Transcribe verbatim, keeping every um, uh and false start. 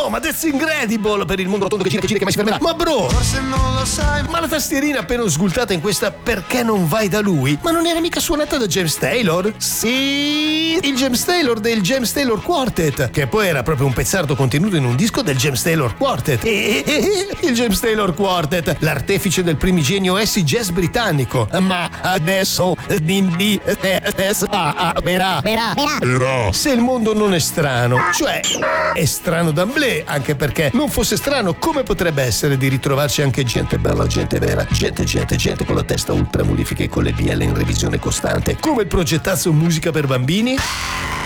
bro, ma that's incredible per il mondo rotondo che gira, che gira, che mai si fermerà. Ma bro, forse non lo sai, ma la tastierina appena sgultata in questa perché non vai da lui? Ma non era mica suonata da James Taylor? Sì, il James Taylor del James Taylor Quartet, che poi era proprio un pezzardo contenuto in un disco del James Taylor Quartet. E, e, e il James Taylor Quartet, l'artefice del primigenio acid jazz britannico. Ma adesso Dindi verrà, verrà, verrà. Se il mondo non è strano, cioè è strano d'amblè, anche perché non fosse strano, come potrebbe essere di ritrovarci anche gente bella, gente vera, gente, gente, gente con la testa ultramulifica e con le bielle in revisione costante, come il progettazzo Musica per Bambini?